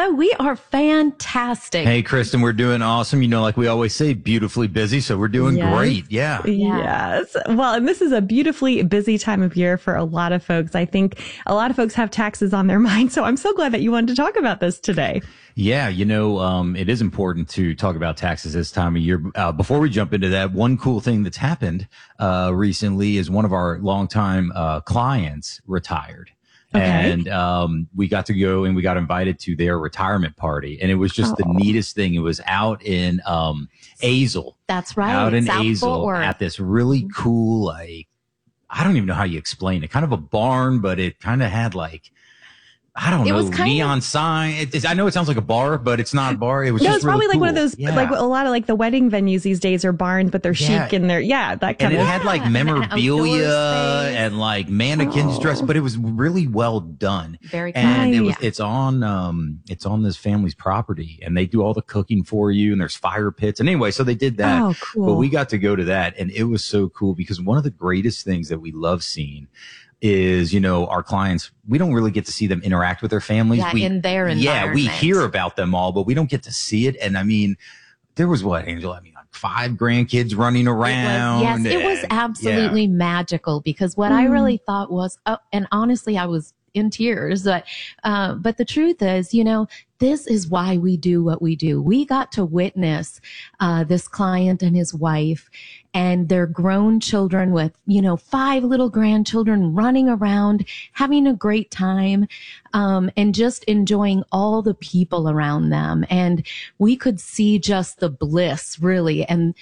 Hello, we are fantastic. Hey, Kristen, we're doing awesome. You know, like we always say, beautifully busy. So we're doing great. Yeah. Yes. Well, and this is a beautifully busy time of year for a lot of folks. I think a lot of folks have taxes on their mind. So I'm so glad that you wanted to talk about this today. Yeah, you know, it is important to talk about taxes this time of year. Before we jump into that, one cool thing that's happened recently is one of our longtime clients retired. Okay. And we got to go and we got invited to their retirement party. And it was just the neatest thing. It was out in Azle. That's right. Out in Azle at this really cool, like, I don't even know how you explain it. Kind of a barn, but it kind of had like, I don't know, neon sign. I know it sounds like a bar, but it's not a bar. It was just probably really like one of those, like a lot of like the wedding venues these days are barns, but they're chic and they're, that kind of. And it had like memorabilia and like mannequins dressed, but it was really well done. Very cool. And it's on this family's property and they do all the cooking for you and there's fire pits. And anyway, so they did that. Oh, cool. But we got to go to that and it was so cool because one of the greatest things that we love seeing is, you know, our clients, we don't really get to see them interact with their families. In their environment. Yeah, we hear about them all, but we don't get to see it. And I mean, there was what, Angel? I mean, like 5 grandkids running around. It was absolutely magical because what I really thought was, and honestly, I was in tears, but the truth is, you know, this is why we do what we do. We got to witness this client and his wife and their grown children with, you know, 5 little grandchildren running around, having a great time, and just enjoying all the people around them. And we could see just the bliss, really, and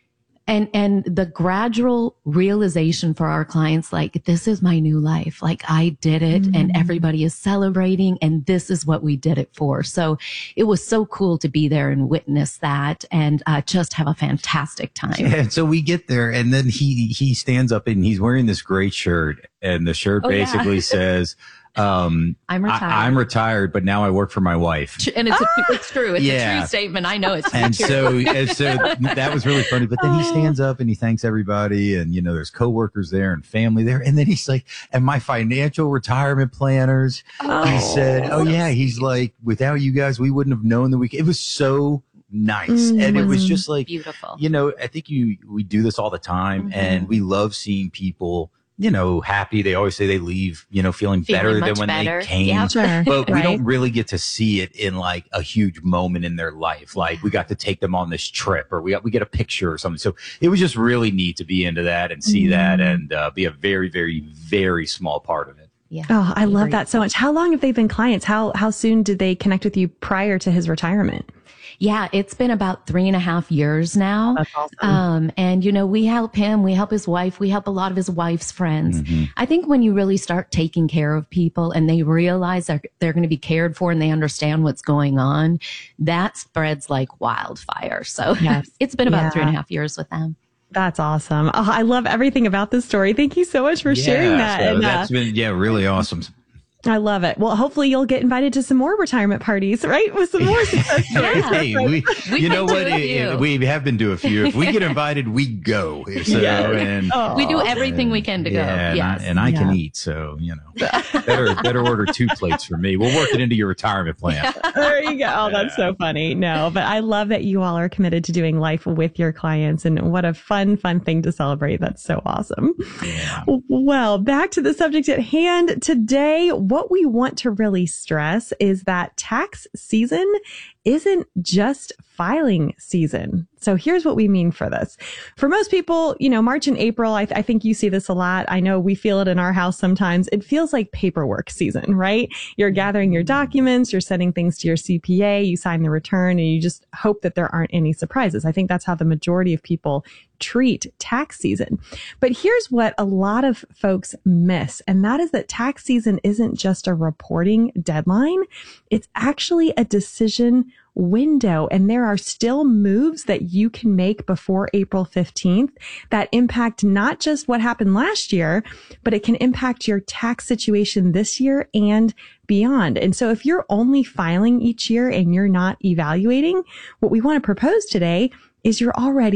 the gradual realization for our clients, like, this is my new life. Like, I did it and everybody is celebrating and this is what we did it for. So it was so cool to be there and witness that and just have a fantastic time. Yeah, so we get there and then he stands up and he's wearing this great shirt and the shirt basically says, I'm retired. I'm retired, but now I work for my wife. And it's true. It's a true statement. I know it's true. And so that was really funny. But then he stands up and he thanks everybody. And, you know, there's coworkers there and family there. And then he's like, and my financial retirement planners, he said, he's like, without you guys, we wouldn't have known that it was so nice. And it was just like, beautiful. You know, I think we do this all the time and we love seeing people, you know, happy. They always say they leave, you know, feeling better than when they came. Yeah, sure. But we don't really get to see it in like a huge moment in their life. Like we got to take them on this trip or we get a picture or something. So it was just really neat to be into that and see that and be a very, very, very small part of it. Yeah. Oh, I love that so much. How long have they been clients? How soon did they connect with you prior to his retirement? Yeah, it's been about 3.5 years now. That's awesome. And, you know, we help him, we help his wife, we help a lot of his wife's friends. I think when you really start taking care of people and they realize that they're going to be cared for and they understand what's going on, that spreads like wildfire. So it's been about 3.5 years with them. That's awesome. Oh, I love everything about this story. Thank you so much for sharing that. So that's been, really awesome. I love it. Well, hopefully you'll get invited to some more retirement parties, right? With some more success stories. Hey, you know what? We have been to a few. If we get invited, we go. So, and we do everything we can to go. And I can eat. So, you know, better order 2 plates for me. We'll work it into your retirement plan. There you go. Oh, that's so funny. No, but I love that you all are committed to doing life with your clients. And what a fun thing to celebrate. That's so awesome. Yeah. Well, back to the subject at hand today. What we want to really stress is that tax season isn't just filing season. So here's what we mean for this. For most people, you know, March and April, I think you see this a lot. I know we feel it in our house sometimes. It feels like paperwork season, right? You're gathering your documents, you're sending things to your CPA, you sign the return, and you just hope that there aren't any surprises. I think that's how the majority of people treat tax season. But here's what a lot of folks miss, and that is that tax season isn't just a reporting deadline. It's actually a decision window. And there are still moves that you can make before April 15th that impact not just what happened last year, but it can impact your tax situation this year and beyond. And so if you're only filing each year and you're not evaluating, what we want to propose today is you're already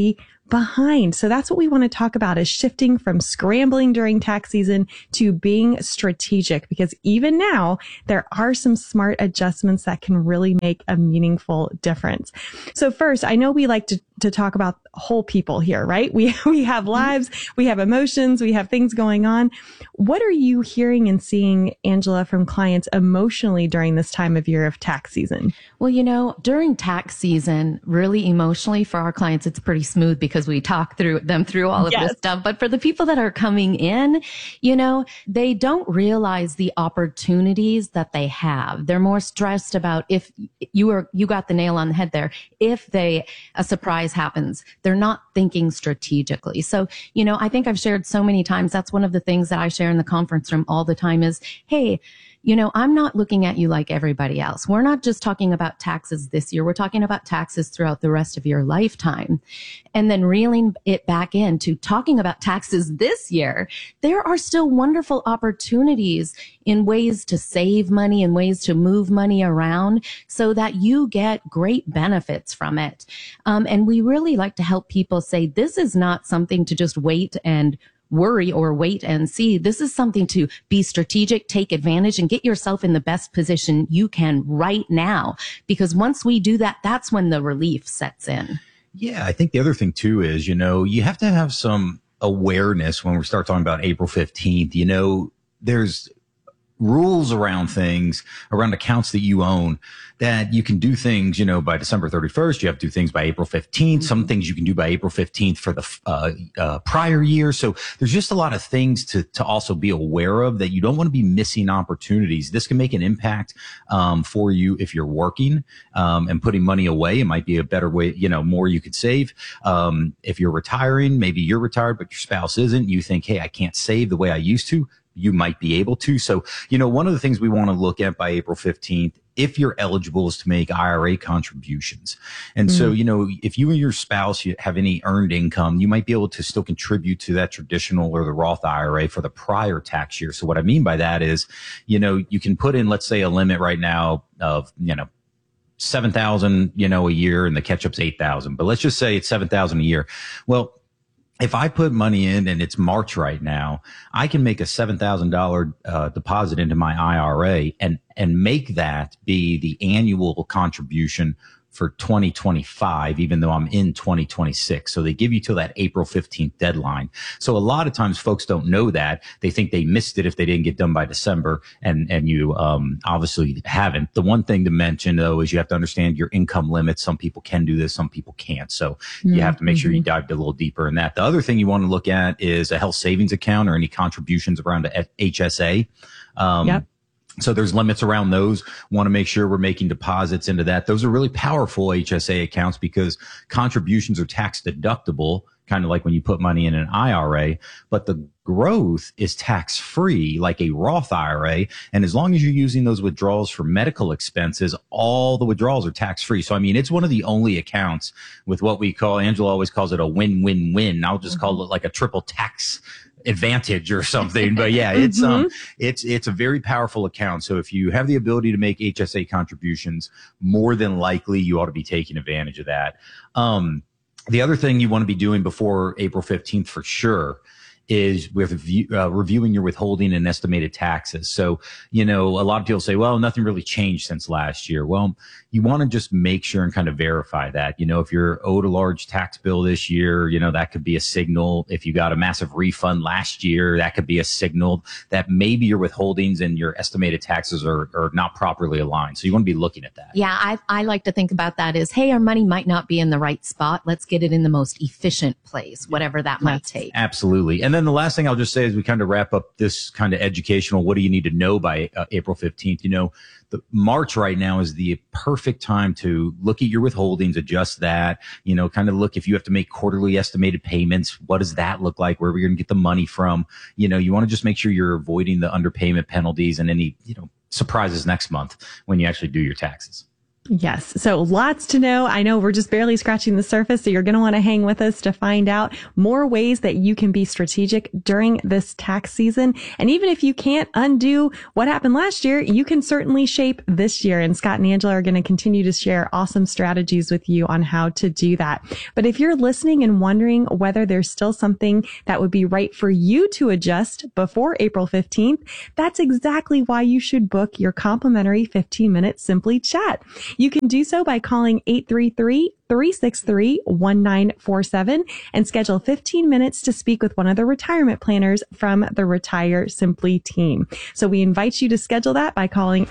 behind. So that's what we want to talk about, is shifting from scrambling during tax season to being strategic, because even now there are some smart adjustments that can really make a meaningful difference. So first, I know we like to talk about whole people here, right? We have lives, we have emotions, we have things going on. What are you hearing and seeing, Angela, from clients emotionally during this time of year of tax season? Well, during tax season, really emotionally for our clients, it's pretty smooth because we talk through all of this stuff. But for the people that are coming in, they don't realize the opportunities that they have. They're more stressed about if you got the nail on the head there. If a surprise happens, they're not thinking strategically. So, I think I've shared so many times, that's one of the things that I share in the conference room all the time is, hey, I'm not looking at you like everybody else. We're not just talking about taxes this year. We're talking about taxes throughout the rest of your lifetime. And then reeling it back into talking about taxes this year, there are still wonderful opportunities in ways to save money and ways to move money around so that you get great benefits from it. And we really like to help people say, this is not something to just wait and worry or wait and see. This is something to be strategic, take advantage, and get yourself in the best position you can right now. Because once we do that, that's when the relief sets in. Yeah, I think the other thing too is, you have to have some awareness when we start talking about April 15th. There's rules around things, around accounts that you own, that you can do things, by December 31st. You have to do things by April 15th. Some things you can do by April 15th for the prior year. So there's just a lot of things to also be aware of, that you don't want to be missing opportunities. This can make an impact for you if you're working and putting money away. It might be a better way, more you could save. If you're retiring, maybe you're retired, but your spouse isn't. You think, hey, I can't save the way I used to. You might be able to. So, one of the things we want to look at by April 15th, if you're eligible, is to make IRA contributions. And so, if you and your spouse have any earned income, you might be able to still contribute to that traditional or the Roth IRA for the prior tax year. So what I mean by that is, you can put in, let's say, a limit right now of, $7,000, a year, and the catch up's $8,000. But let's just say it's $7,000 a year. Well, if I put money in and it's March right now, I can make a $7,000 deposit into my IRA and make that be the annual contribution for 2025, even though I'm in 2026. So they give you till that April 15th deadline. So a lot of times folks don't know that. They think they missed it if they didn't get done by December, and you obviously haven't. The one thing to mention, though, is you have to understand your income limits. Some people can do this, some people can't. So you have to make sure you dive a little deeper in that. The other thing you want to look at is a health savings account or any contributions around the HSA. Yep. So there's limits around those. Want to make sure we're making deposits into that. Those are really powerful HSA accounts because contributions are tax deductible, kind of like when you put money in an IRA, but the growth is tax free like a Roth IRA. And as long as you're using those withdrawals for medical expenses, all the withdrawals are tax free. So, it's one of the only accounts with what we call, Angela always calls it a win-win-win. I'll just call it like a triple tax advantage or something. But yeah, it's a very powerful account. So if you have the ability to make HSA contributions, more than likely you ought to be taking advantage of that. The other thing you want to be doing before April 15th for sure is with reviewing your withholding and estimated taxes. So, a lot of people say, well, nothing really changed since last year. Well, you want to just make sure and kind of verify that. If you're owed a large tax bill this year, that could be a signal. If you got a massive refund last year, that could be a signal that maybe your withholdings and your estimated taxes are not properly aligned. So you want to be looking at that. Yeah, I like to think about that as, hey, our money might not be in the right spot. Let's get it in the most efficient place, whatever that might take. Absolutely. And then the last thing I'll just say as we kind of wrap up this kind of educational, what do you need to know by April 15th? The March right now is the perfect time to look at your withholdings, adjust that, kind of look if you have to make quarterly estimated payments. What does that look like? Where are we going to get the money from? You want to just make sure you're avoiding the underpayment penalties and any, surprises next month when you actually do your taxes. Yes. So lots to know. I know we're just barely scratching the surface. So you're going to want to hang with us to find out more ways that you can be strategic during this tax season. And even if you can't undo what happened last year, you can certainly shape this year. And Scott and Angela are going to continue to share awesome strategies with you on how to do that. But if you're listening and wondering whether there's still something that would be right for you to adjust before April 15th, that's exactly why you should book your complimentary 15-minute Simply Chat. You can do so by calling 833-363-1947 and schedule 15 minutes to speak with one of the retirement planners from the Retire Simply team. So we invite you to schedule that by calling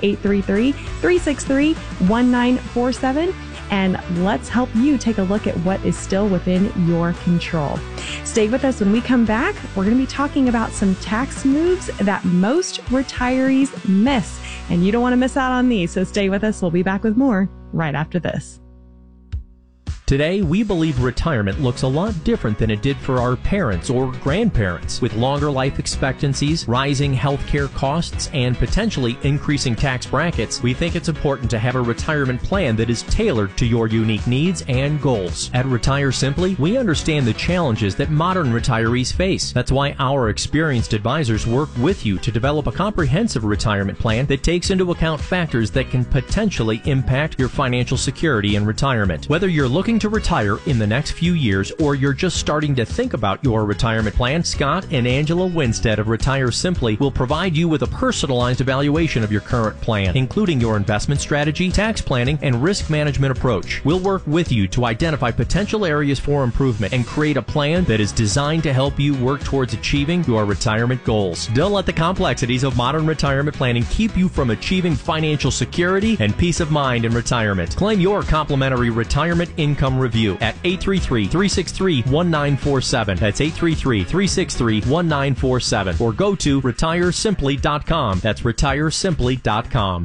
833-363-1947. And let's help you take a look at what is still within your control. Stay with us. When we come back, we're going to be talking about some tax moves that most retirees miss. And you don't want to miss out on these. So stay with us. We'll be back with more right after this. Today, we believe retirement looks a lot different than it did for our parents or grandparents. With longer life expectancies, rising healthcare costs, and potentially increasing tax brackets, we think it's important to have a retirement plan that is tailored to your unique needs and goals. At Retire Simply, we understand the challenges that modern retirees face. That's why our experienced advisors work with you to develop a comprehensive retirement plan that takes into account factors that can potentially impact your financial security in retirement. Whether you're looking to retire in the next few years or you're just starting to think about your retirement plan, Scott and Angela Winstead of Retire Simply will provide you with a personalized evaluation of your current plan, including your investment strategy, tax planning, and risk management approach. We'll work with you to identify potential areas for improvement and create a plan that is designed to help you work towards achieving your retirement goals. Don't let the complexities of modern retirement planning keep you from achieving financial security and peace of mind in retirement. Claim your complimentary retirement income review at 833-363-1947. That's 833-363-1947. Or go to retiresimply.com. That's retiresimply.com.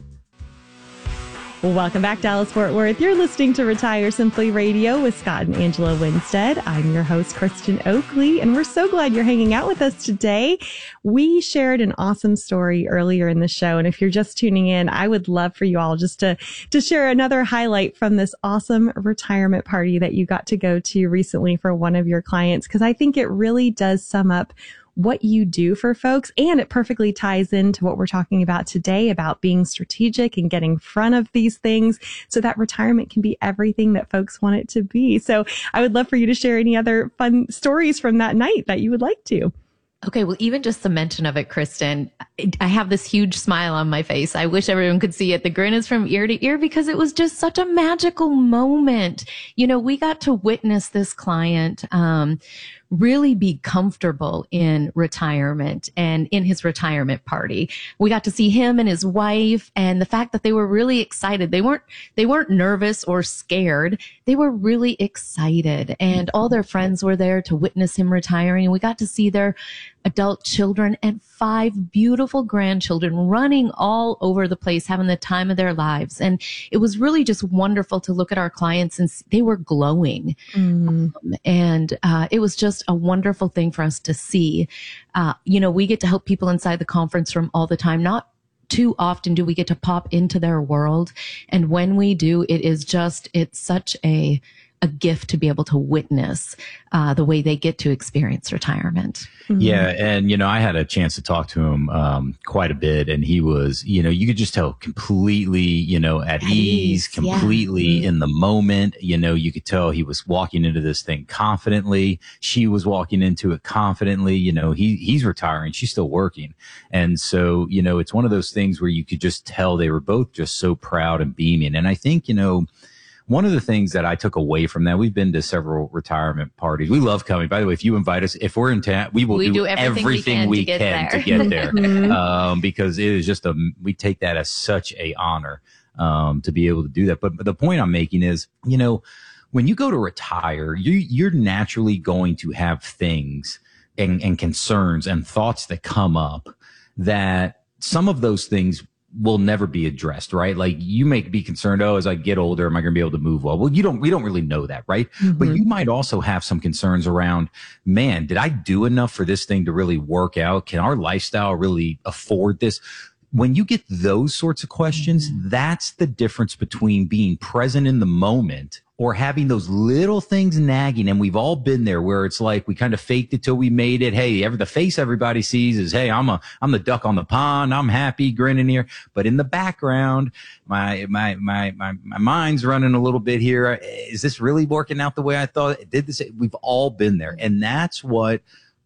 Well, welcome back, Dallas Fort Worth. You're listening to Retire Simply Radio with Scott and Angela Winstead. I'm your host, Kristen Oakley, and we're so glad you're hanging out with us today. We shared an awesome story earlier in the show, and if you're just tuning in, I would love for you all just to share another highlight from this awesome retirement party that you got to go to recently for one of your clients, because I think it really does sum up what you do for folks. And it perfectly ties into what we're talking about today about being strategic and getting in front of these things so that retirement can be everything that folks want it to be. So I would love for you to share any other fun stories from that night that you would like to. Okay, well, even just the mention of it, Kristen, I have this huge smile on my face. I wish everyone could see it. The grin is from ear to ear because it was just such a magical moment. You know, we got to witness this client really be comfortable in retirement and in his retirement party. We got to see him and his wife, and the fact that they were really excited. They weren't nervous or scared. They were really excited, and all their friends were there to witness him retiring. And we got to see their adult children and 5 beautiful grandchildren running all over the place, having the time of their lives. And it was really just wonderful to look at our clients and they were glowing. And it was just a wonderful thing for us to see. You know, we get to help people inside the conference room all the time. Not too often do we get to pop into their world. And when we do, it's such a gift to be able to witness the way they get to experience retirement. Yeah. And, you know, I had a chance to talk to him quite a bit, and he was, you know, you could just tell completely, you know, at ease, completely in the moment. You know, you could tell he was walking into this thing confidently. She was walking into it confidently. You know, he's retiring. She's still working. And so, you know, it's one of those things where you could just tell they were both just so proud and beaming. And I think, you know, one of the things that I took away from that, we've been to several retirement parties. We love coming. By the way, if you invite us, if we're in town, we will do everything we can to get there. Because it is just we take that as such a honor, to be able to do that. But the point I'm making is, you know, when you go to retire, you're naturally going to have things and concerns and thoughts that come up that some of those things will never be addressed, right? Like you may be concerned, as I get older, am I going to be able to move well? Well, we don't really know that, right? But you might also have some concerns around, man, did I do enough for this thing to really work out? Can our lifestyle really afford this? when you get those sorts of questions, that's the difference between being present in the moment or having those little things nagging. And we've all been there where it's like we kind of faked it till we made it. Hey, the face everybody sees is, hey, I'm the duck on the pond. I'm happy, grinning here. But in the background, my mind's running a little bit here. Is this really working out the way I thought it did? This? We've all been there. And that's what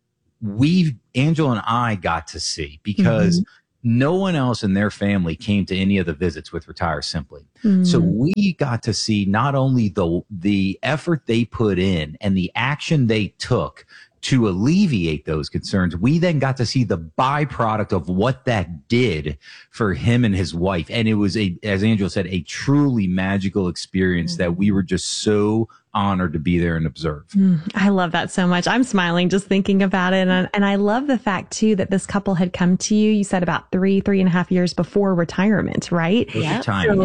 Angela and I got to see, because no one else in their family came to any of the visits with Retire Simply. So we got to see not only the effort they put in and the action they took to alleviate those concerns, we then got to see the byproduct of what that did for him and his wife. And it was, as Angela said, a truly magical experience that we were just so honored to be there and observe. I love that so much. I'm smiling just thinking about it. And I love the fact too that this couple had come to you, you said about 3.5 years before retirement, right? Yeah.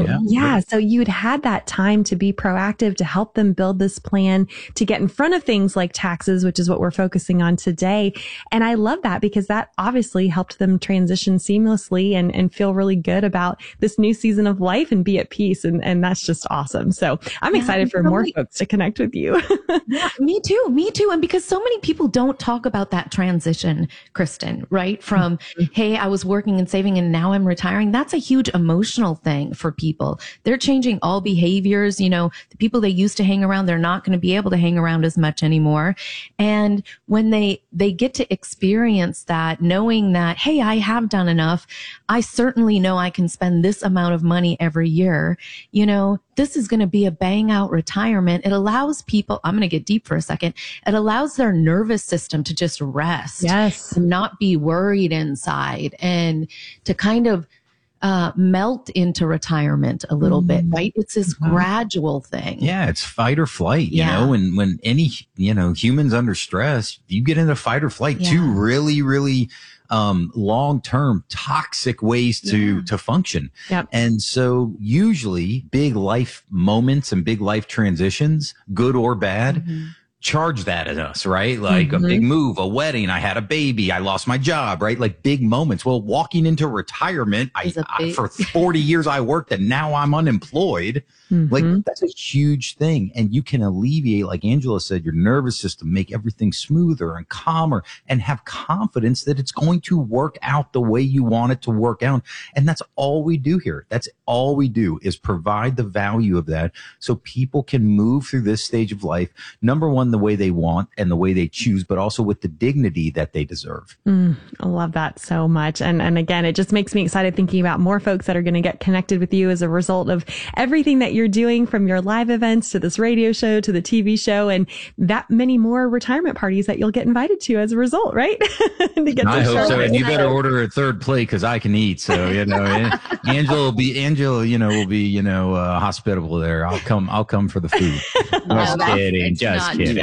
So you'd had that time to be proactive, to help them build this plan, to get in front of things like taxes, which is what we're focusing on today. And I love that because that obviously helped them transition seamlessly and feel really good about this new season of life and be at peace. And that's just awesome. So I'm excited for more folks to connect with you. Yeah, me too. And because so many people don't talk about that transition, Kristen, right? From, hey, I was working and saving and now I'm retiring. That's a huge emotional thing for people. They're changing all behaviors. The people they used to hang around, they're not going to be able to hang around as much anymore. And when they get to experience that, knowing that, hey, I have done enough. I certainly know I can spend this amount of money every year. This is going to be a bang out retirement. It allows people, I'm going to get deep for a second. It allows their nervous system to just rest. Yes. And not be worried inside and to kind of melt into retirement a little bit, right? It's this gradual thing. Yeah, it's fight or flight, you know, and when any, humans under stress, you get into fight or flight, two really, really long-term toxic ways to function. Yep. And so usually big life moments and big life transitions, good or bad, charge that at us, right? Like a big move, a wedding, I had a baby, I lost my job, right? Like big moments. Well, walking into retirement, for 40 years I worked and now I'm unemployed. Like that's a huge thing. And you can alleviate, like Angela said, your nervous system, make everything smoother and calmer and have confidence that it's going to work out the way you want it to work out. And that's all we do here. That's all we do is provide the value of that so people can move through this stage of life. Number one, the way they want and the way they choose, but also with the dignity that they deserve. I love that so much. And again, it just makes me excited thinking about more folks that are going to get connected with you as a result of everything that you're doing, from your live events to this radio show to the TV show, and that many more retirement parties that you'll get invited to as a result, right? I hope so. And you better order a third plate because I can eat. So, Angela will be, hospitable there. I'll come for the food. Just kidding.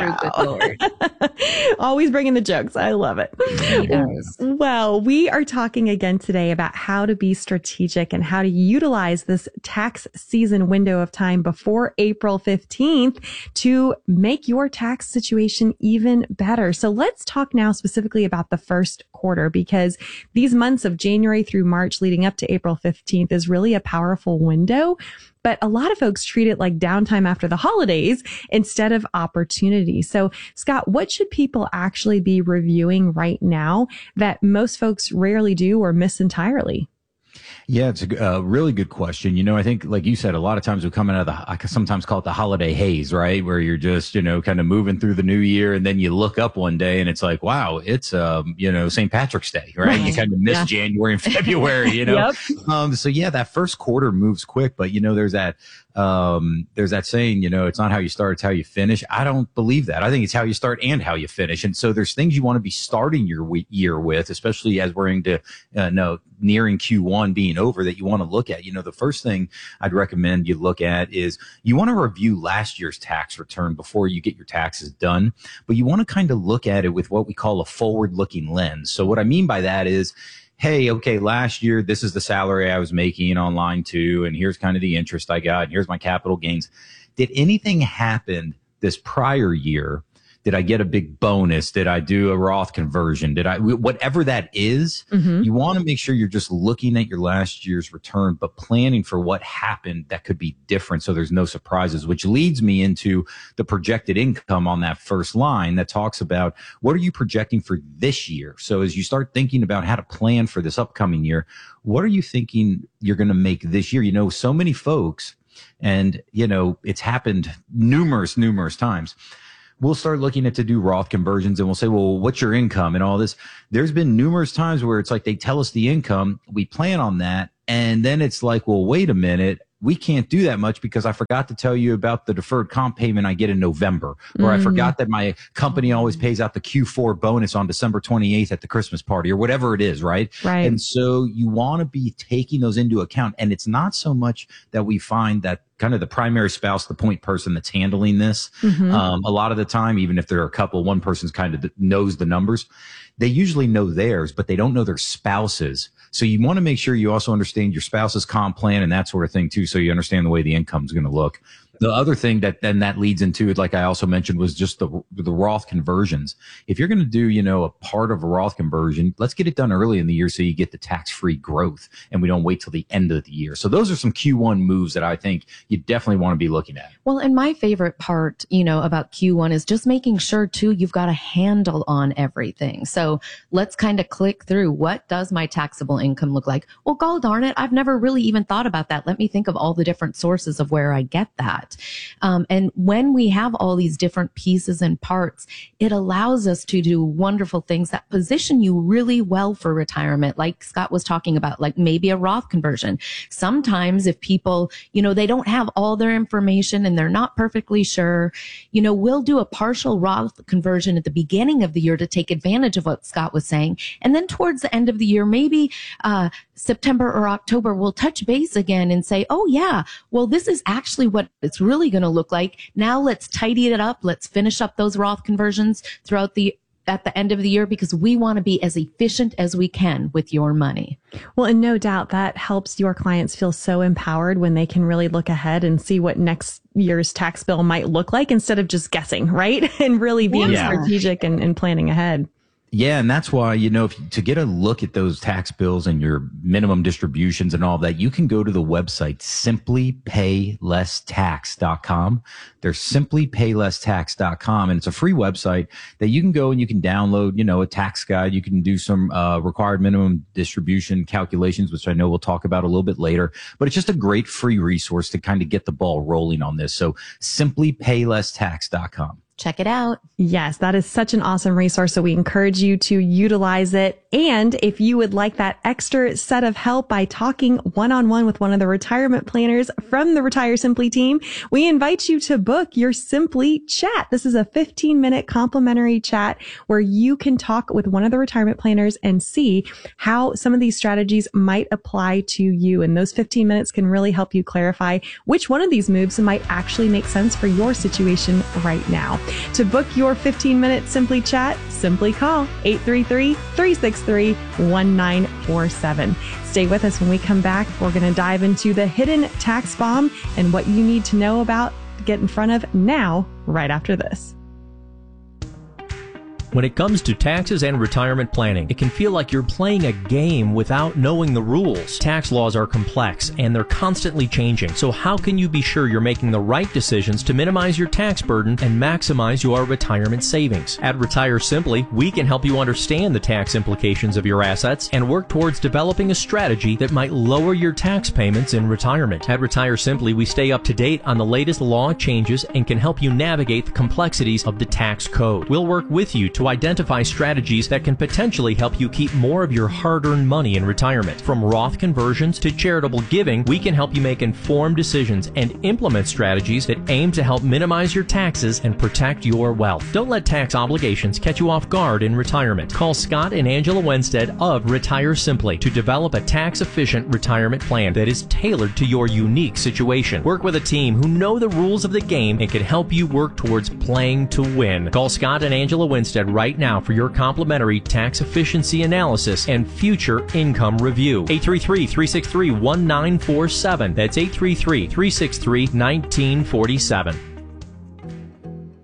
Always bringing the jokes. I love it. Well, we are talking again today about how to be strategic and how to utilize this tax season window of time before April 15th to make your tax situation even better. So let's talk now specifically about the first quarter, because these months of January through March leading up to April 15th is really a powerful window. But a lot of folks treat it like downtime after the holidays instead of opportunity. So, Scott, what should people actually be reviewing right now that most folks rarely do or miss entirely? Yeah, it's a really good question. I think, like you said, a lot of times we come out of I sometimes call it the holiday haze, right? Where you're just, kind of moving through the new year, and then you look up one day and it's like, wow, it's, St. Patrick's Day, right? You kind of miss January and February, Yep. So yeah, that first quarter moves quick, but there's that saying, it's not how you start, it's how you finish. I don't believe that. I think it's how you start and how you finish. And so there's things you want to be starting your year with, especially as we're into, nearing Q1 being over, that you want to look at. The first thing I'd recommend you look at is you want to review last year's tax return before you get your taxes done, but you want to kind of look at it with what we call a forward-looking lens. So what I mean by that is, hey, okay, last year, this is the salary I was making on line 2, and here's kind of the interest I got, and here's my capital gains. Did anything happen this prior year Did I get a big bonus? Did I do a Roth conversion? Whatever that is, you want to make sure you're just looking at your last year's return, but planning for what happened that could be different so there's no surprises, which leads me into the projected income on that first line that talks about what are you projecting for this year? So as you start thinking about how to plan for this upcoming year, what are you thinking you're going to make this year? You know, so many folks, and, you know, it's happened numerous times. We'll start looking at to do Roth conversions and we'll say, well, what's your income and all this? There's been numerous times where it's like they tell us the income, we plan on that. And then it's like, well, wait a minute. We can't do that much because I forgot to tell you about the deferred comp payment I get in November, or I forgot that my company always pays out the Q4 bonus on December 28th at the Christmas party or whatever it is, right? Right. And so you want to be taking those into account. And it's not so much that we find that kind of the primary spouse, the point person that's handling this. A lot of the time, even if they're a couple, one person's kind of knows the numbers. They usually know theirs, but they don't know their spouse's. So you want to make sure you also understand your spouse's comp plan and that sort of thing too, so you understand the way the income is going to look. The other thing that then that leads into it, like I also mentioned, was just the Roth conversions. If you're going to do, you know, a part of a Roth conversion, let's get it done early in the year so you get the tax-free growth and we don't wait till the end of the year. So those are some Q1 moves that I think you definitely want to be looking at. Well, and my favorite part, you know, about Q1 is just making sure too, you've got a handle on everything. So let's kind of click through, what does my taxable income look like? Well, gall darn it, I've never really even thought about that. Let me think of all the different sources of where I get that. And when we have all these different pieces and parts, it allows us to do wonderful things that position you really well for retirement. Like Scott was talking about, like maybe a Roth conversion. Sometimes if people, you know, they don't have all their information and they're not perfectly sure, you know, we'll do a partial Roth conversion at the beginning of the year to take advantage of what Scott was saying. And then towards the end of the year, maybe September or October, we'll touch base again and say, oh yeah, well, this is actually what it's really going to look like. Now let's tidy it up. Let's finish up those Roth conversions at the end of the year, because we want to be as efficient as we can with your money. Well, and no doubt that helps your clients feel so empowered when they can really look ahead and see what next year's tax bill might look like instead of just guessing, right? And really being strategic and planning ahead. Yeah. And that's why, you know, to get a look at those tax bills and your minimum distributions and all that, you can go to the website, simplypaylesstax.com. There's simplypaylesstax.com. And it's a free website that you can go and you can download, you know, a tax guide. You can do some required minimum distribution calculations, which I know we'll talk about a little bit later. But it's just a great free resource to kind of get the ball rolling on this. So simplypaylesstax.com. Check it out. Yes, that is such an awesome resource. So we encourage you to utilize it. And if you would like that extra set of help by talking one-on-one with one of the retirement planners from the Retire Simply team, we invite you to book your Simply chat. This is a 15-minute complimentary chat where you can talk with one of the retirement planners and see how some of these strategies might apply to you. And those 15 minutes can really help you clarify which one of these moves might actually make sense for your situation right now. To book your 15-minute Simply chat, simply call 833-363-1947. Stay with us when we come back. We're going to dive into the hidden tax bomb and what you need to know about to get in front of now, right after this. When it comes to taxes and retirement planning, it can feel like you're playing a game without knowing the rules. Tax laws are complex and they're constantly changing. So how can you be sure you're making the right decisions to minimize your tax burden and maximize your retirement savings? At Retire Simply, we can help you understand the tax implications of your assets and work towards developing a strategy that might lower your tax payments in retirement. At Retire Simply, we stay up to date on the latest law changes and can help you navigate the complexities of the tax code. We'll work with you to identify strategies that can potentially help you keep more of your hard-earned money in retirement. From Roth conversions to charitable giving, we can help you make informed decisions and implement strategies that aim to help minimize your taxes and protect your wealth. Don't let tax obligations catch you off guard in retirement. Call Scott and Angela Winstead of Retire Simply to develop a tax-efficient retirement plan that is tailored to your unique situation. Work with a team who know the rules of the game and can help you work towards playing to win. Call Scott and Angela Winstead right now for your complimentary tax efficiency analysis and future income review. 833-363-1947. That's 833-363-1947.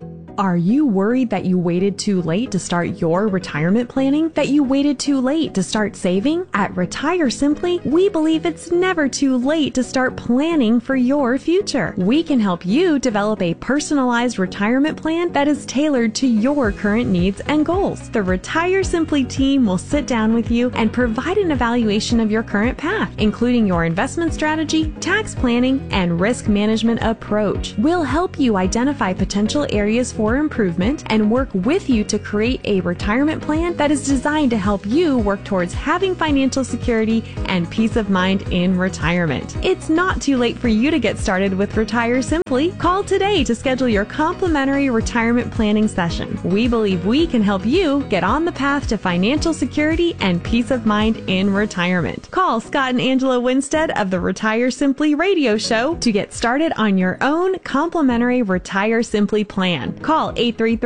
Are you worried that you waited too late to start your retirement planning? That you waited too late to start saving? At Retire Simply, we believe it's never too late to start planning for your future. We can help you develop a personalized retirement plan that is tailored to your current needs and goals. The Retire Simply team will sit down with you and provide an evaluation of your current path, including your investment strategy, tax planning, and risk management approach. We'll help you identify potential areas for improvement and work with you to create a retirement plan that is designed to help you work towards having financial security and peace of mind in retirement. It's not too late for you to get started with Retire Simply. Call today to schedule your complimentary retirement planning session. We believe we can help you get on the path to financial security and peace of mind in retirement. Call Scott and Angela Winstead of the Retire Simply radio show to get started on your own complimentary Retire Simply plan. Call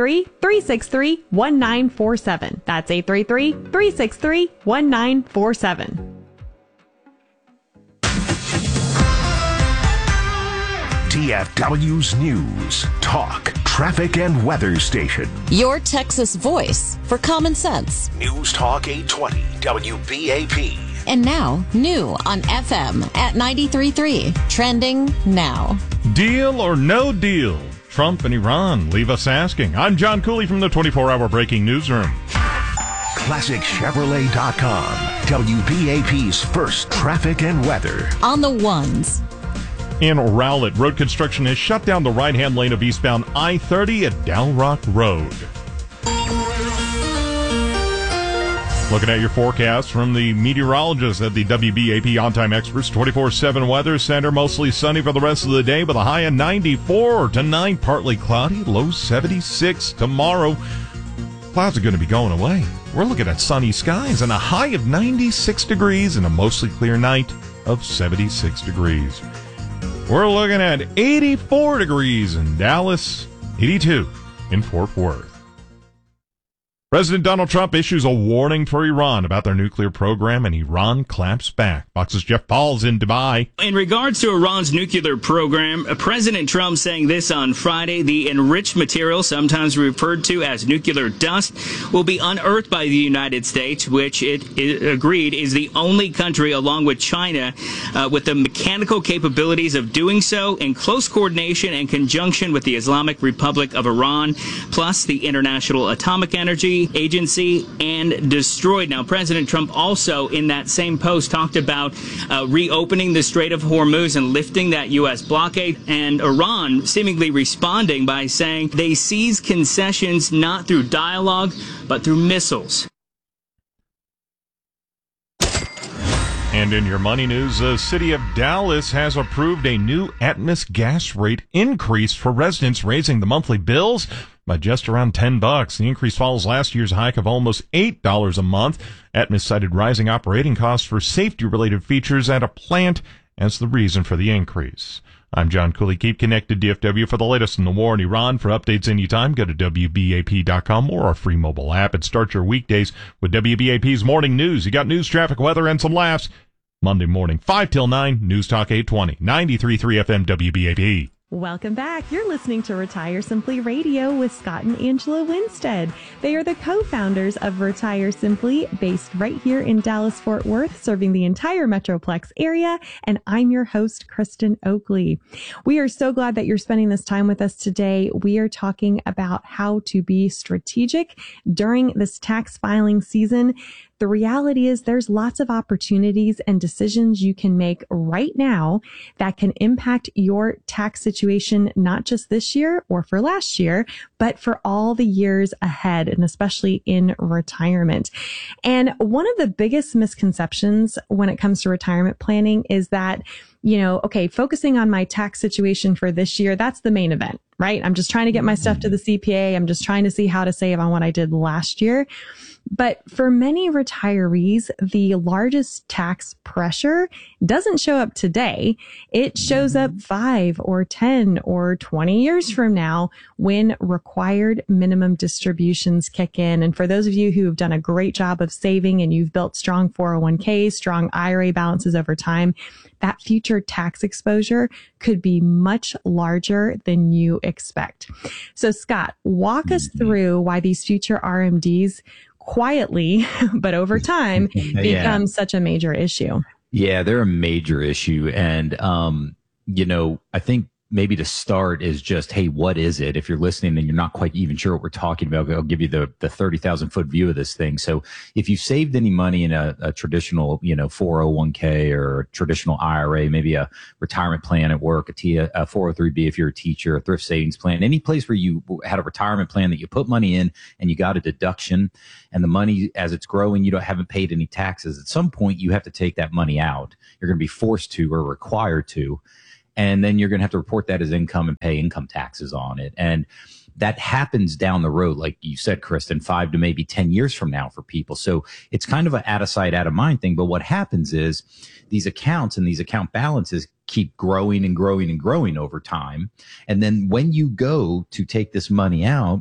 833-363-1947. That's 833-363-1947. DFW's News, Talk, Traffic, and Weather Station. Your Texas voice for common sense. News Talk 820, WBAP. And now, new on FM at 93.3. Trending now. Deal or no deal? Trump and Iran leave us asking. I'm John Cooley from the 24-hour breaking newsroom. ClassicChevrolet.com, WBAP's first traffic and weather. On the ones. In Rowlett, road construction has shut down the right-hand lane of eastbound I-30 at Dow Rock Road. Looking at your forecast from the meteorologists at the WBAP On-Time Experts 24/7 Weather Center. Mostly sunny for the rest of the day with a high of 94. Tonight, partly cloudy, low 76. Tomorrow, clouds are going to be going away. We're looking at sunny skies and a high of 96 degrees and a mostly clear night of 76 degrees. We're looking at 84 degrees in Dallas, 82 in Fort Worth. President Donald Trump issues a warning for Iran about their nuclear program, and Iran claps back. Fox's Jeff Paul's in Dubai. In regards to Iran's nuclear program, President Trump saying this on Friday: the enriched material, sometimes referred to as nuclear dust, will be unearthed by the United States, which it agreed is the only country, along with China, with the mechanical capabilities of doing so in close coordination and conjunction with the Islamic Republic of Iran, plus the International Atomic Energy Agency, and destroyed. Now, President Trump also in that same post talked about reopening the Strait of Hormuz and lifting that U.S. blockade, and Iran seemingly responding by saying they seize concessions not through dialogue, but through missiles. And in your money news, the city of Dallas has approved a new Atmos gas rate increase for residents, raising the monthly bills by just around $10. The increase follows last year's hike of almost $8 a month. Atmos cited rising operating costs for safety-related features at a plant as the reason for the increase. I'm John Cooley. Keep connected, DFW, for the latest in the war in Iran. For updates anytime, go to WBAP.com or our free mobile app and start your weekdays with WBAP's Morning News. You got news, traffic, weather, and some laughs. Monday morning, 5 till 9, News Talk 820, 93.3 FM WBAP. Welcome back. You're listening to Retire Simply Radio with Scott and Angela Winstead. They are the co-founders of Retire Simply, based right here in Dallas-Fort Worth, serving the entire Metroplex area. And I'm your host, Kristen Oakley. We are so glad that you're spending this time with us today. We are talking about how to be strategic during this tax filing season. The reality is there's lots of opportunities and decisions you can make right now that can impact your tax situation, not just this year or for last year, but for all the years ahead, and especially in retirement. And one of the biggest misconceptions when it comes to retirement planning is that, okay, focusing on my tax situation for this year, that's the main event, right? I'm just trying to get my stuff to the CPA. I'm just trying to see how to save on what I did last year. But for many retirees, the largest tax pressure doesn't show up today. It shows up 5 or 10 or 20 years from now when required minimum distributions kick in. And for those of you who have done a great job of saving and you've built strong 401ks, strong IRA balances over time, that future future tax exposure could be much larger than you expect. So Scott, walk us through why these future RMDs quietly, but over time, become such a major issue. Yeah, they're a major issue. And, I think maybe to start is just, hey, what is it? If you're listening and you're not quite even sure what we're talking about, I'll give you the 30,000 foot view of this thing. So if you saved any money in a traditional, 401k or a traditional IRA, maybe a retirement plan at work, a 403b if you're a teacher, a thrift savings plan, any place where you had a retirement plan that you put money in and you got a deduction, and the money, as it's growing, you haven't paid any taxes. At some point, you have to take that money out. You're going to be forced to or required to. And then you're going to have to report that as income and pay income taxes on it. And that happens down the road, like you said, Kristen, 5 to maybe 10 years from now for people. So it's kind of an out of sight, out of mind thing. But what happens is these accounts and these account balances keep growing and growing and growing over time. And then when you go to take this money out,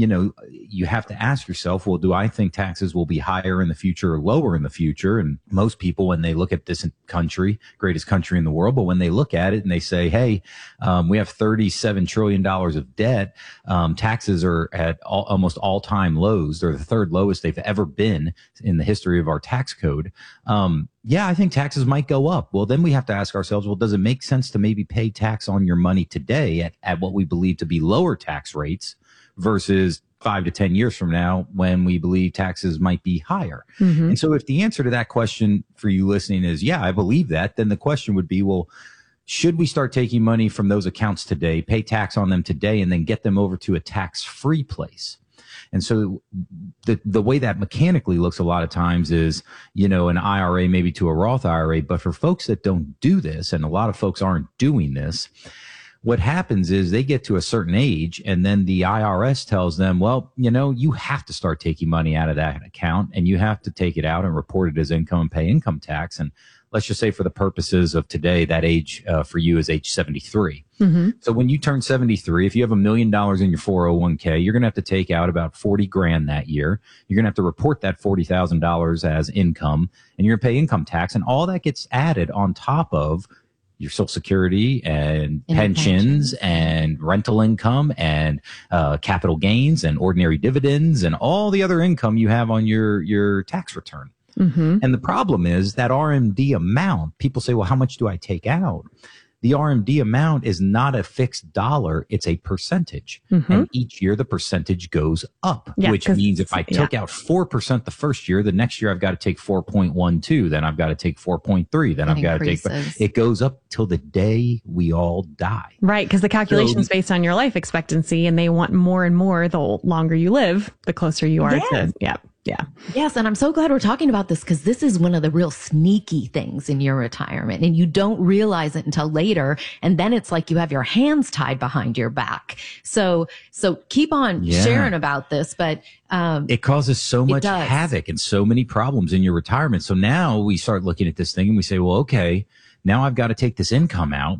you have to ask yourself, well, do I think taxes will be higher in the future or lower in the future? And most people, when they look at this country, greatest country in the world, but when they look at it and they say, hey, we have $37 trillion of debt, taxes are at almost all-time lows. They're the third lowest they've ever been in the history of our tax code. Yeah, I think taxes might go up. Well, then we have to ask ourselves, well, does it make sense to maybe pay tax on your money today at what we believe to be lower tax rates versus 5 to 10 years from now when we believe taxes might be higher? Mm-hmm. And so if the answer to that question for you listening is, yeah, I believe that, then the question would be, well, should we start taking money from those accounts today, pay tax on them today, and then get them over to a tax-free place? And so the way that mechanically looks a lot of times is, an IRA maybe to a Roth IRA. But for folks that don't do this, and a lot of folks aren't doing this, what happens is they get to a certain age and then the IRS tells them, well, you have to start taking money out of that account and you have to take it out and report it as income and pay income tax. And let's just say for the purposes of today, that age for you is age 73. Mm-hmm. So when you turn 73, if you have $1 million in your 401k, you're going to have to take out about 40 grand that year. You're going to have to report that $40,000 as income and you're going to pay income tax. And all that gets added on top of your Social Security and pensions and rental income and capital gains and ordinary dividends and all the other income you have on your tax return. Mm-hmm. And the problem is that RMD amount, people say, well, how much do I take out? The RMD amount is not a fixed dollar. It's a percentage. Mm-hmm. And each year the percentage goes up, which means if I took out 4% the first year, the next year I've got to take 4.12. Then I've got to take 4.3. Then I've got to take, it goes up till the day we all die. Right. Because the calculation is based on your life expectancy and they want more and more the longer you live, the closer you are to, Yeah. Yes. And I'm so glad we're talking about this because this is one of the real sneaky things in your retirement and you don't realize it until later. And then it's like you have your hands tied behind your back. So keep on sharing about this, but it causes so much havoc and so many problems in your retirement. So now we start looking at this thing and we say, well, okay, now I've got to take this income out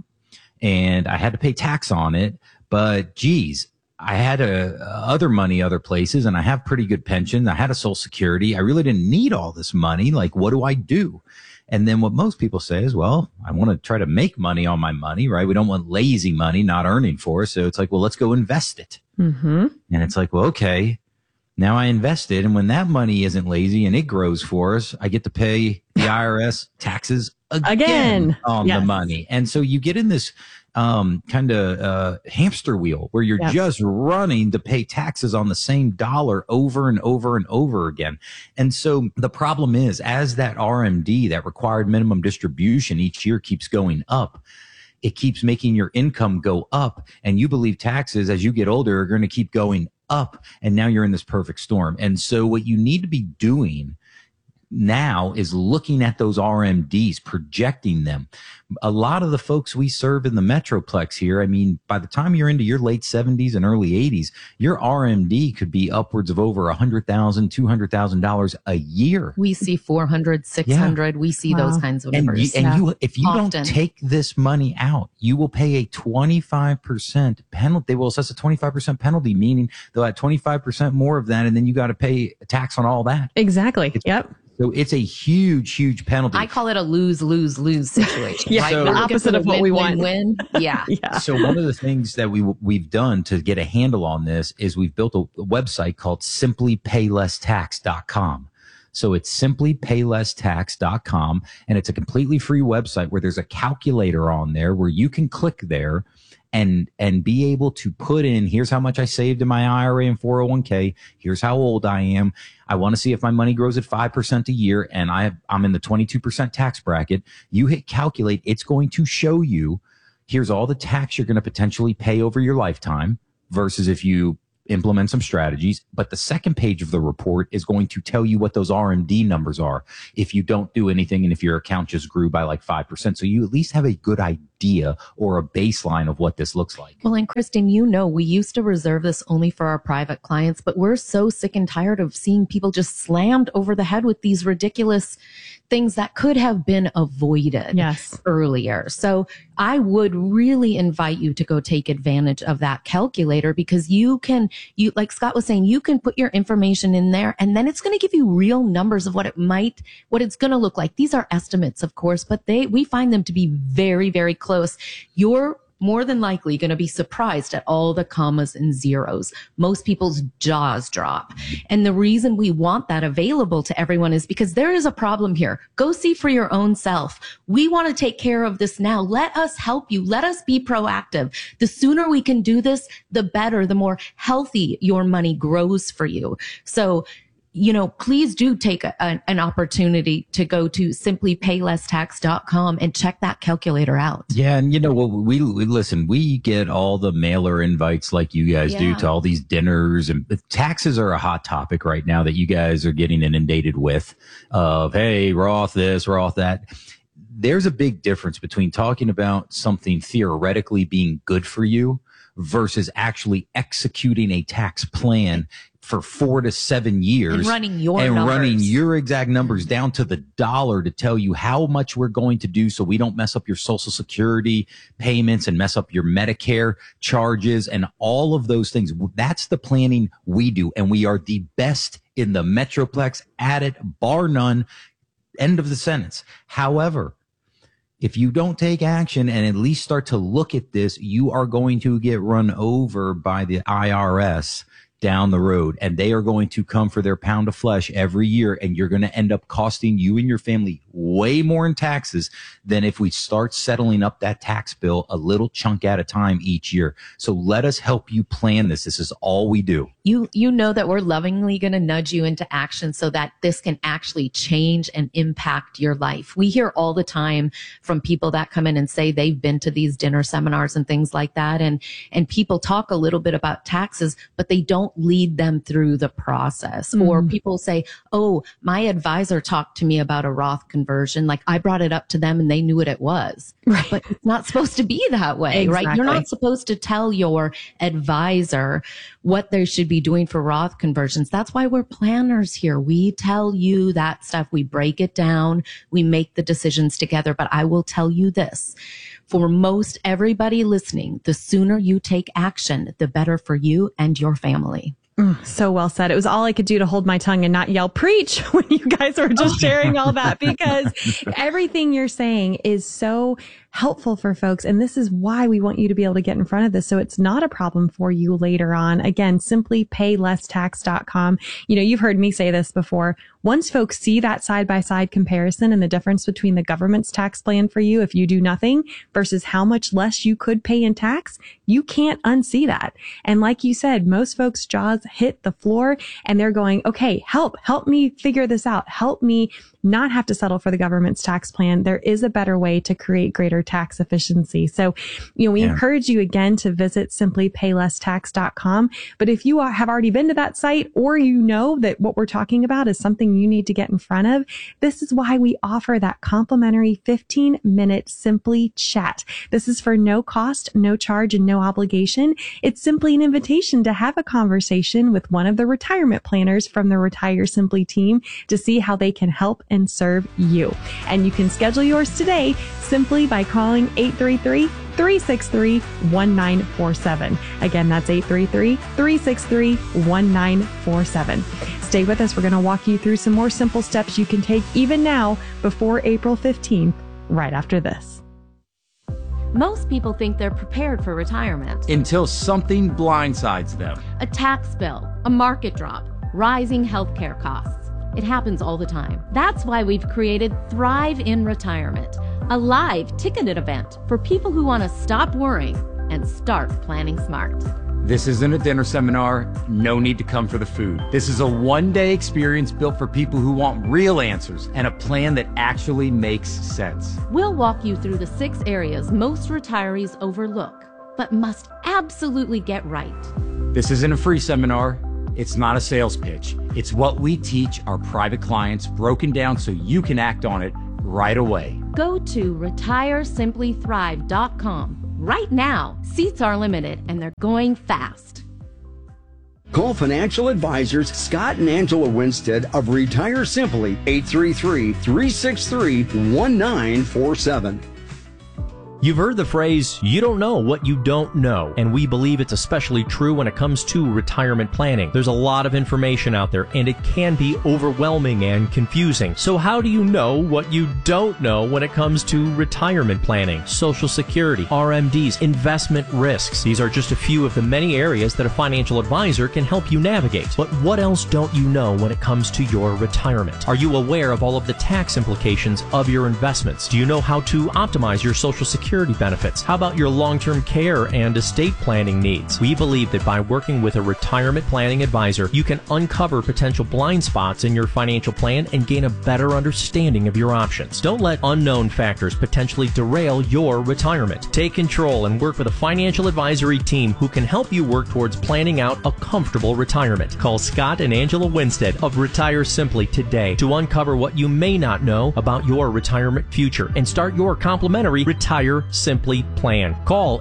and I had to pay tax on it, but geez, I had other money other places and I have pretty good pension. I had a Social Security. I really didn't need all this money. Like, what do I do? And then what most people say is, well, I want to try to make money on my money, right? We don't want lazy money, not earning for us. So it's like, well, let's go invest it. Mm-hmm. And it's like, well, okay, now I invested. And when that money isn't lazy and it grows for us, I get to pay the IRS taxes again on the money. And so you get in this kind of hamster wheel where you're just running to pay taxes on the same dollar over and over and over again. And so the problem is, as that RMD, that required minimum distribution each year keeps going up, it keeps making your income go up. And you believe taxes as you get older are going to keep going up. And now you're in this perfect storm. And so what you need to be doing now is looking at those RMDs, projecting them. A lot of the folks we serve in the Metroplex here, I mean, by the time you're into your late 70s and early 80s, your RMD could be upwards of over $100,000, $200,000 a year. We see 400, 600. We see those kinds of numbers. If you don't take this money out, you will pay a 25% penalty. They will assess a 25% penalty, meaning they'll add 25% more of that, and then you got to pay a tax on all that. Exactly. So it's a huge penalty. I call it a lose-lose-lose situation. Yeah, right? the We're looking opposite for of what we want. Win. Yeah. Yeah. So one of the things that we've done to get a handle on this is we've built a website called simplypaylesstax.com. So it's simplypaylesstax.com, and it's a completely free website where there's a calculator on there where you can click there and be able to put in, here's how much I saved in my IRA and 401k. Here's how old I am. I want to see if my money grows at 5% a year, and I'm in the 22% tax bracket. You hit calculate. It's going to show you, here's all the tax you're going to potentially pay over your lifetime versus if you implement some strategies. But the second page of the report is going to tell you what those RMD numbers are if you don't do anything and if your account just grew by like 5%. So you at least have a good idea or a baseline of what this looks like. Well, and Kristen, we used to reserve this only for our private clients, but we're so sick and tired of seeing people just slammed over the head with these ridiculous things that could have been avoided earlier. So I would really invite you to go take advantage of that calculator, because you like Scott was saying, you can put your information in there and then it's going to give you real numbers of what it's going to look like. These are estimates, of course, but we find them to be very, very close. You're more than likely going to be surprised at all the commas and zeros. Most people's jaws drop. And the reason we want that available to everyone is because there is a problem here. Go see for your own self. We want to take care of this now. Let us help you. Let us be proactive. The sooner we can do this, the better, the more healthy your money grows for you. So, please do take an opportunity to go to simplypaylesstax.com and check that calculator out. Yeah. And we get all the mailer invites like you guys do to all these dinners, and taxes are a hot topic right now that you guys are getting inundated with of, hey, Roth this, Roth that. There's a big difference between talking about something theoretically being good for you versus actually executing a tax plan for 4 to 7 years and running your exact numbers down to the dollar to tell you how much we're going to do so we don't mess up your Social Security payments and mess up your Medicare charges and all of those things. That's the planning we do, and we are the best in the Metroplex at it, bar none. End of the sentence. However, if you don't take action and at least start to look at this, you are going to get run over by the IRS down the road, and they are going to come for their pound of flesh every year, and you're going to end up costing you and your family way more in taxes than if we start settling up that tax bill a little chunk at a time each year. So let us help you plan this. This is all we do. You know that we're lovingly going to nudge you into action so that this can actually change and impact your life. We hear all the time from people that come in and say they've been to these dinner seminars and things like that, and people talk a little bit about taxes, but they don't lead them through the process. Or people say, oh, my advisor talked to me about a Roth conversion. Like, I brought it up to them and they knew what it was. Right. But it's not supposed to be that way, right? You're not supposed to tell your advisor what they should be doing for Roth conversions. That's why we're planners here. We tell you that stuff. We break it down. We make the decisions together. But I will tell you this. For most everybody listening, the sooner you take action, the better for you and your family. So well said. It was all I could do to hold my tongue and not yell preach when you guys were just sharing all that, because everything you're saying is so helpful for folks. And this is why we want you to be able to get in front of this, so it's not a problem for you later on. Again, simplypaylesstax.com. You've heard me say this before. Once folks see that side-by-side comparison and the difference between the government's tax plan for you if you do nothing versus how much less you could pay in tax, you can't unsee that. And like you said, most folks' jaws hit the floor and they're going, okay, help me figure this out. Help me not have to settle for the government's tax plan. There is a better way to create greater tax efficiency. So, we encourage you again to visit simplypaylesstax.com. But if you have already been to that site, or that what we're talking about is something you need to get in front of, this is why we offer that complimentary 15-minute Simply chat. This is for no cost, no charge, and no obligation. It's simply an invitation to have a conversation with one of the retirement planners from the Retire Simply team to see how they can help and serve you. And you can schedule yours today simply by calling 833-363-1947. Again, that's 833-363-1947. Stay with us. We're going to walk you through some more simple steps you can take even now before April 15th, right after this. Most people think they're prepared for retirement. Until something blindsides them. A tax bill, a market drop, rising healthcare costs. It happens all the time. That's why we've created Thrive in Retirement, a live ticketed event for people who want to stop worrying and start planning smart. This isn't a dinner seminar. No need to come for the food. This is a one-day experience built for people who want real answers and a plan that actually makes sense. We'll walk you through the 6 areas most retirees overlook, but must absolutely get right. This isn't a free seminar. It's not a sales pitch. It's what we teach our private clients broken down so you can act on it right away. Go to retiresimplethrive.com right now. Seats are limited and they're going fast. Call financial advisors Scott and Angela Winstead of Retire Simply, 833-363-1947. You've heard the phrase, you don't know what you don't know, and we believe it's especially true when it comes to retirement planning. There's a lot of information out there, and it can be overwhelming and confusing. So how do you know what you don't know when it comes to retirement planning? Social Security, RMDs, investment risks. These are just a few of the many areas that a financial advisor can help you navigate. But what else don't you know when it comes to your retirement? Are you aware of all of the tax implications of your investments? Do you know how to optimize your Social Security benefits? How about your long-term care and estate planning needs? We believe that by working with a retirement planning advisor, you can uncover potential blind spots in your financial plan and gain a better understanding of your options. Don't let unknown factors potentially derail your retirement. Take control and work with a financial advisory team who can help you work towards planning out a comfortable retirement. Call Scott and Angela Winstead of Retire Simply today to uncover what you may not know about your retirement future and start your complimentary Retire Simply plan. Call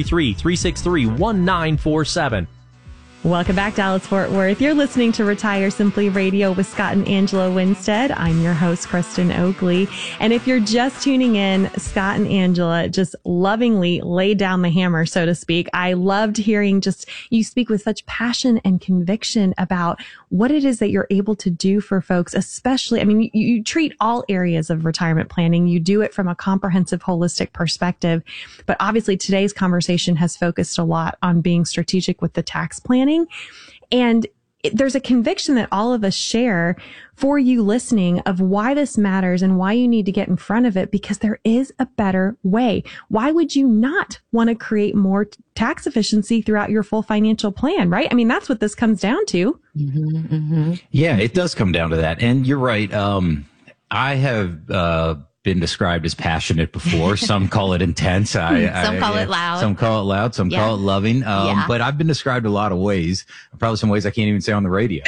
833-363-1947. Welcome back, Dallas Fort Worth. You're listening to Retire Simply Radio with Scott and Angela Winstead. I'm your host, Kristen Oakley. And if you're just tuning in, Scott and Angela just lovingly laid down the hammer, so to speak. I loved hearing you speak with such passion and conviction about what it is that you're able to do for folks, especially, you treat all areas of retirement planning. You do it from a comprehensive, holistic perspective. But obviously today's conversation has focused a lot on being strategic with the tax planning. And there's a conviction that all of us share for you listening of why this matters and why you need to get in front of it, because there is a better way. Why would you not want to create more tax efficiency throughout your full financial plan, right? That's what this comes down to. Mm-hmm, mm-hmm. Yeah, it does come down to that. And you're right. I have been described as passionate before. Some call it intense. Some call it loud. Some call it loud. Some call it loving. But I've been described a lot of ways, probably some ways I can't even say on the radio.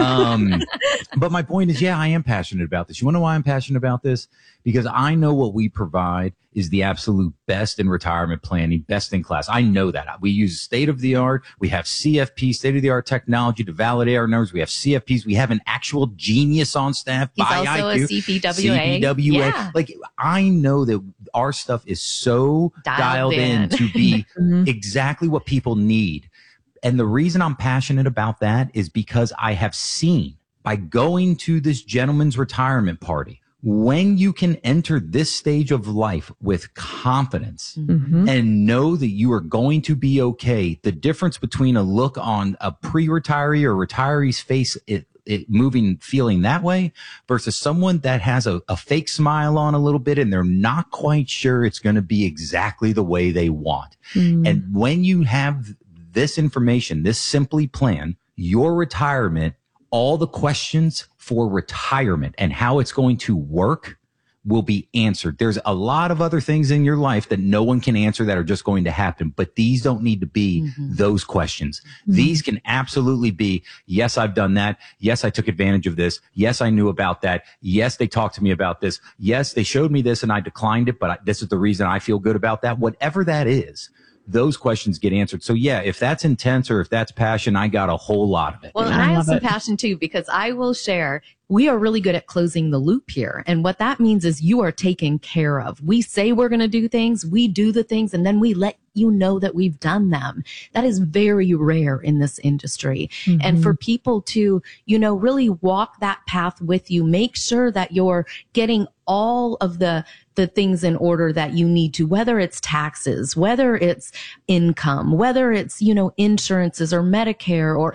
But my point is, I am passionate about this. You want to know why I'm passionate about this? Because I know what we provide is the absolute best in retirement planning, best in class. I know that. We use state of the art. We have CFP, state of the art technology to validate our numbers. We have CFPs. We have an actual genius on staff. He's also IQ, a CPWA. CPWA. Like, I know that our stuff is so dialed in to be exactly what people need. And the reason I'm passionate about that is because I have seen, by going to this gentleman's retirement party, when you can enter this stage of life with confidence and know that you are going to be okay, the difference between a look on a pre-retiree or retiree's face, feeling that way versus someone that has a fake smile on a little bit and they're not quite sure it's going to be exactly the way they want. And when you have this information, this Simply plan, your retirement, all the questions for retirement and how it's going to work will be answered. There's a lot of other things in your life that no one can answer that are just going to happen, but these don't need to be those questions. These can absolutely be, yes, I've done that. Yes, I took advantage of this. Yes, I knew about that. Yes, they talked to me about this. Yes, they showed me this and I declined it, but this is the reason I feel good about that. Whatever that is, those questions get answered. So if that's intense or if that's passion, I got a whole lot of it. Well, and I have some passion too, because I will share we are really good at closing the loop here. And what that means is you are taken care of. We say we're going to do things, we do the things, and then we let you know that we've done them. That is very rare in this industry. Mm-hmm. And for people to, really walk that path with you, make sure that you're getting all of the things in order that you need to, whether it's taxes, whether it's income, whether it's, insurances or Medicare or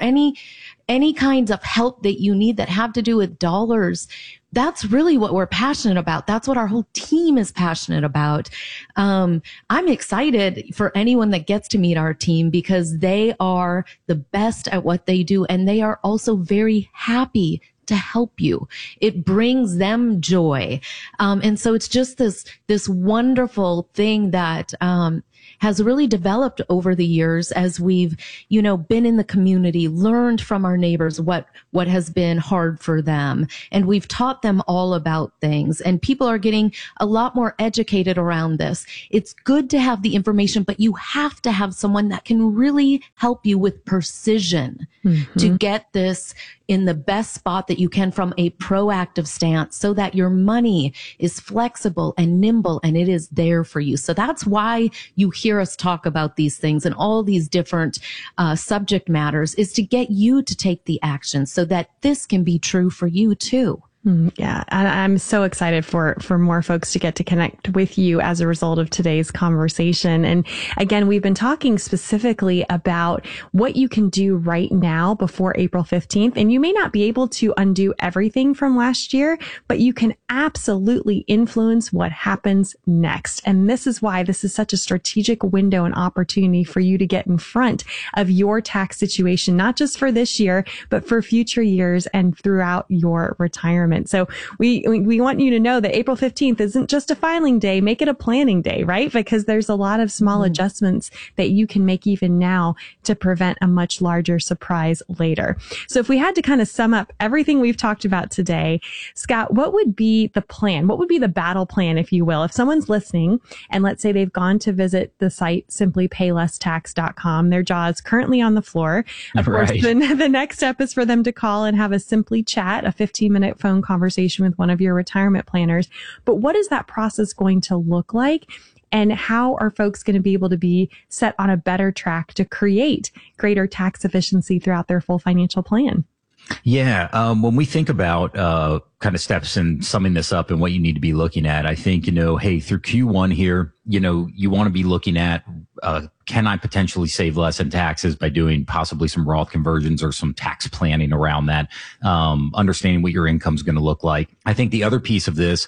any kinds of help that you need that have to do with dollars. That's really what we're passionate about. That's what our whole team is passionate about. I'm excited for anyone that gets to meet our team because they are the best at what they do. And they are also very happy to help you. It brings them joy. And so it's just this wonderful thing that, has really developed over the years as we've, been in the community, learned from our neighbors what has been hard for them. And we've taught them all about things, and people are getting a lot more educated around this. It's good to have the information, but you have to have someone that can really help you with precision to get this in the best spot that you can from a proactive stance so that your money is flexible and nimble and it is there for you. So that's why you hear us talk about these things and all these different subject matters, is to get you to take the action so that this can be true for you too. Yeah, I'm so excited for more folks to get to connect with you as a result of today's conversation. And again, we've been talking specifically about what you can do right now before April 15th. And you may not be able to undo everything from last year, but you can absolutely influence what happens next. And this is why this is such a strategic window and opportunity for you to get in front of your tax situation, not just for this year, but for future years and throughout your retirement. So we want you to know that April 15th isn't just a filing day. Make it a planning day, right? Because there's a lot of small adjustments that you can make even now to prevent a much larger surprise later. So if we had to kind of sum up everything we've talked about today, Scott, what would be the plan? What would be the battle plan, if you will? If someone's listening and let's say they've gone to visit the site simplypaylesstax.com, their jaw is currently on the floor. Of course, the next step is for them to call and have a Simply Chat, a 15-minute phone conversation with one of your retirement planners. But what is that process going to look like? And how are folks going to be able to be set on a better track to create greater tax efficiency throughout their full financial plan? Yeah. When we think about, kind of steps and summing this up and what you need to be looking at, I think, hey, through Q1 here, you want to be looking at, can I potentially save less in taxes by doing possibly some Roth conversions or some tax planning around that, understanding what your income is going to look like. I think the other piece of this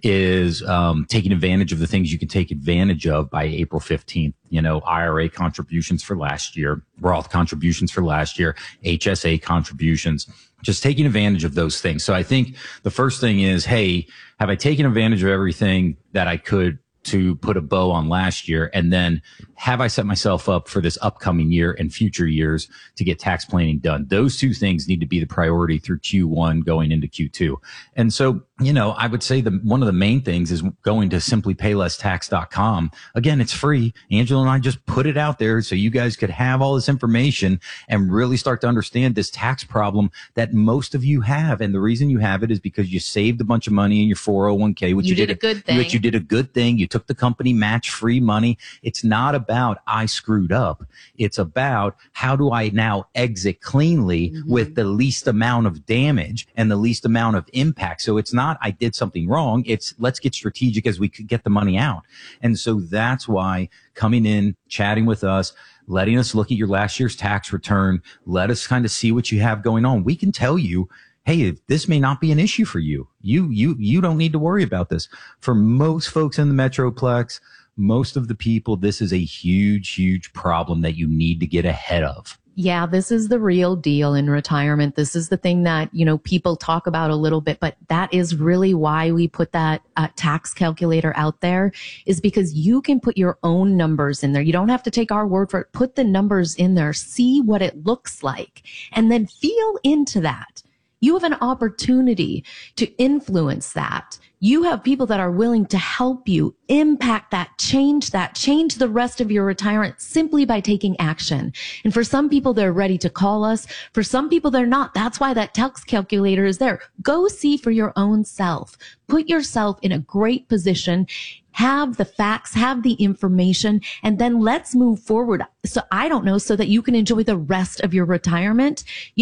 is taking advantage of the things you can take advantage of by April 15th. IRA contributions for last year, Roth contributions for last year, HSA contributions, just taking advantage of those things. So I think the first thing is, hey, have I taken advantage of everything that I could to put a bow on last year? And then have I set myself up for this upcoming year and future years to get tax planning done? Those two things need to be the priority through Q1 going into Q2. And so, I would say one of the main things is going to simplypaylesstax.com. Again, it's free. Angela and I just put it out there so you guys could have all this information and really start to understand this tax problem that most of you have. And the reason you have it is because you saved a bunch of money in your 401k, which you did a good thing. Which you did a good thing. You took the company match free money. It's not about I screwed up. It's about how do I now exit cleanly with the least amount of damage and the least amount of impact. So it's not I did something wrong. It's let's get strategic as we could get the money out. And so that's why coming in, chatting with us, letting us look at your last year's tax return, let us kind of see what you have going on. We can tell you, hey, this may not be an issue for you. You don't need to worry about this. For most folks in the Metroplex, most of the people, this is a huge, huge problem that you need to get ahead of. Yeah, this is the real deal in retirement. This is the thing that, people talk about a little bit, but that is really why we put that tax calculator out there, is because you can put your own numbers in there. You don't have to take our word for it. Put the numbers in there, see what it looks like, and then feel into that. You have an opportunity to influence that. You have people that are willing to help you impact that, change the rest of your retirement simply by taking action. And for some people, they're ready to call us. For some people, they're not. That's why that tax calculator is there. Go see for your own self. Put yourself in a great position. Have the facts, have the information, and then let's move forward. So I don't know, so that you can enjoy the rest of your retirement.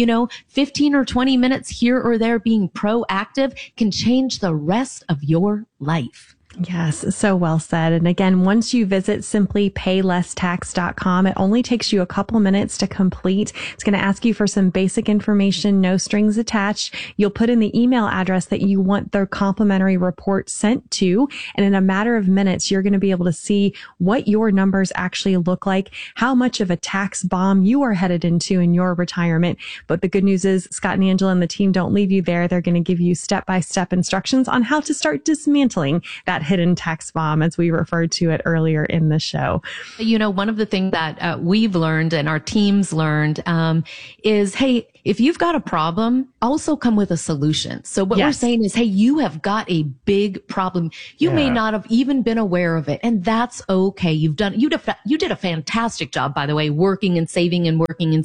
15 or 20 minutes here or there being proactive can change the rest of your life. Yes, so well said. And again, once you visit simplypaylesstax.com, it only takes you a couple minutes to complete. It's going to ask you for some basic information, no strings attached. You'll put in the email address that you want the complimentary report sent to. And in a matter of minutes, you're going to be able to see what your numbers actually look like, how much of a tax bomb you are headed into in your retirement. But the good news is Scott and Angela and the team don't leave you there. They're going to give you step-by-step instructions on how to start dismantling that hidden tax bomb, as we referred to it earlier in the show. One of the things that we've learned and our teams learned is, hey, if you've got a problem, also come with a solution. So what we're saying is, hey, you have got a big problem. You may not have even been aware of it, and that's okay. You did a fantastic job, by the way, working and saving.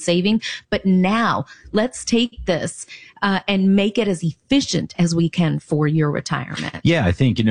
But now let's take this and make it as efficient as we can for your retirement. Yeah, I think,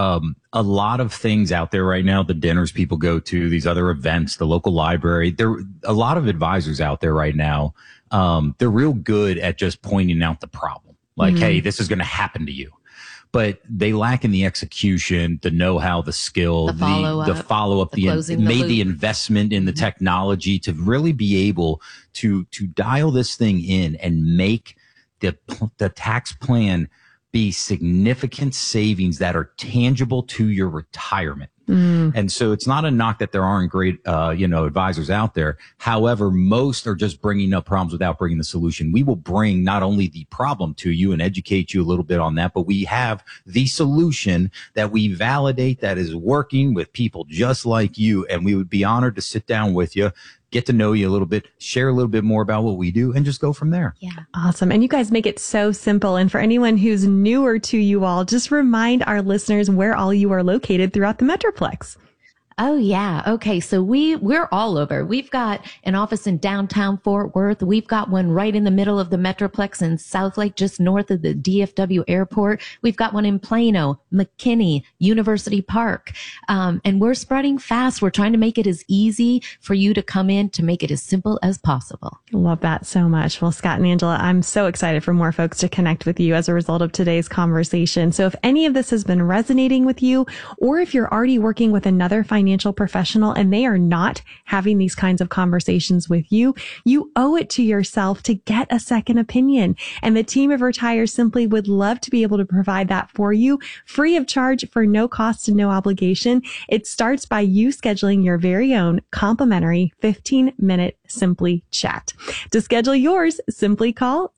a lot of things out there right now, the dinners people go to, these other events, the local library, there are a lot of advisors out there right now. They're real good at just pointing out the problem. Like, hey, this is going to happen to you. But they lack in the execution, the know-how, the skill, the follow-up, the investment in the technology to really be able to dial this thing in and make the tax plan be significant savings that are tangible to your retirement. And so it's not a knock that there aren't great, advisors out there. However, most are just bringing up problems without bringing the solution. We will bring not only the problem to you and educate you a little bit on that, but we have the solution that we validate that is working with people just like you. And we would be honored to sit down with you, get to know you a little bit, share a little bit more about what we do, and just go from there. Yeah. Awesome. And you guys make it so simple. And for anyone who's newer to you all, just remind our listeners where all you are located throughout the Metroplex. Oh, yeah. Okay. So we're all over. We've got an office in downtown Fort Worth. We've got one right in the middle of the Metroplex in Southlake, just north of the DFW airport. We've got one in Plano, McKinney, University Park. And we're spreading fast. We're trying to make it as easy for you to come in, to make it as simple as possible. Love that so much. Well, Scott and Angela, I'm so excited for more folks to connect with you as a result of today's conversation. So if any of this has been resonating with you, or if you're already working with another financial professional and they are not having these kinds of conversations with you, you owe it to yourself to get a second opinion. And the team of Retire Simply would love to be able to provide that for you free of charge for no cost and no obligation. It starts by you scheduling your very own complimentary 15-minute Simply chat. To schedule yours, simply call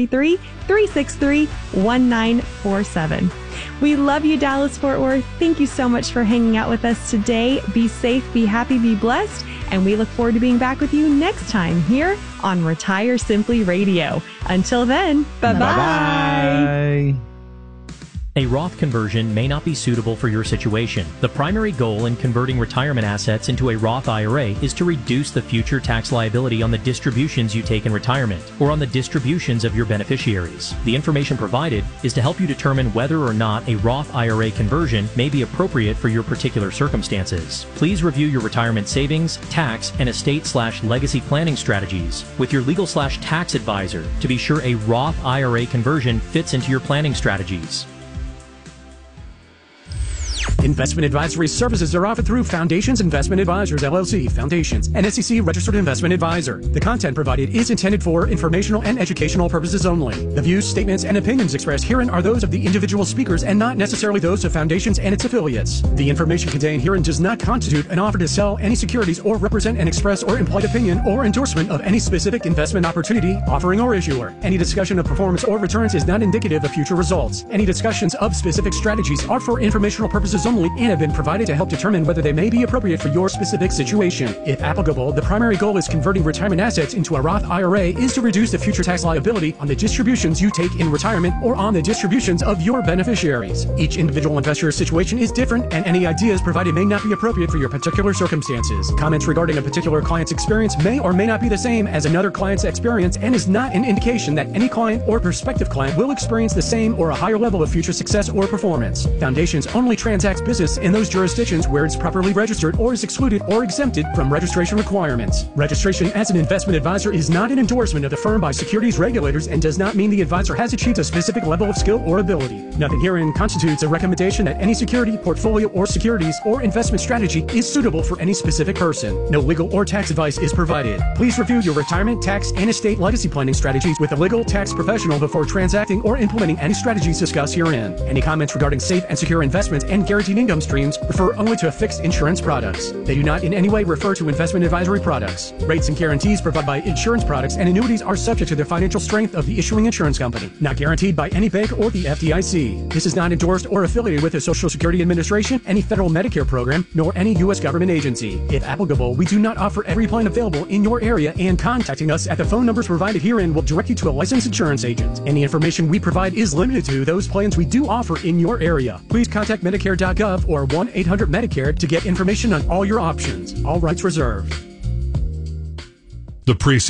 833-363-1947. We love you, Dallas Fort Worth. Thank you so much for hanging out with us today. Be safe, be happy, be blessed. And we look forward to being back with you next time here on Retire Simply Radio. Until then, bye-bye. Bye-bye. A Roth conversion may not be suitable for your situation. The primary goal in converting retirement assets into a Roth IRA is to reduce the future tax liability on the distributions you take in retirement or on the distributions of your beneficiaries. The information provided is to help you determine whether or not a Roth IRA conversion may be appropriate for your particular circumstances. Please review your retirement savings, tax, and estate/legacy planning strategies with your legal/tax advisor to be sure a Roth IRA conversion fits into your planning strategies. Investment advisory services are offered through Foundations Investment Advisors, LLC, Foundations, an SEC registered investment advisor. The content provided is intended for informational and educational purposes only. The views, statements, and opinions expressed herein are those of the individual speakers and not necessarily those of Foundations and its affiliates. The information contained herein does not constitute an offer to sell any securities or represent an express or implied opinion or endorsement of any specific investment opportunity, offering, or issuer. Any discussion of performance or returns is not indicative of future results. Any discussions of specific strategies are for informational purposes only and have been provided to help determine whether they may be appropriate for your specific situation. If applicable, the primary goal is converting retirement assets into a Roth IRA is to reduce the future tax liability on the distributions you take in retirement or on the distributions of your beneficiaries. Each individual investor's situation is different, and any ideas provided may not be appropriate for your particular circumstances. Comments regarding a particular client's experience may or may not be the same as another client's experience and is not an indication that any client or prospective client will experience the same or a higher level of future success or performance. Foundations only transacts business in those jurisdictions where it's properly registered or is excluded or exempted from registration requirements. Registration as an investment advisor is not an endorsement of the firm by securities regulators and does not mean the advisor has achieved a specific level of skill or ability. Nothing herein constitutes a recommendation that any security, portfolio, or securities or investment strategy is suitable for any specific person. No legal or tax advice is provided. Please review your retirement, tax, and estate legacy planning strategies with a legal tax professional before transacting or implementing any strategies discussed herein. Any comments regarding safe and secure investments and guaranteed income streams refer only to fixed insurance products. They do not in any way refer to investment advisory products. Rates and guarantees provided by insurance products and annuities are subject to the financial strength of the issuing insurance company, not guaranteed by any bank or the FDIC. This is not endorsed or affiliated with the Social Security Administration, any federal Medicare program, nor any U.S. government agency. If applicable, we do not offer every plan available in your area, and contacting us at the phone numbers provided herein will direct you to a licensed insurance agent. Any information we provide is limited to those plans we do offer in your area. Please contact Medicare.gov or 1-800-MEDICARE to get information on all your options. All rights reserved. The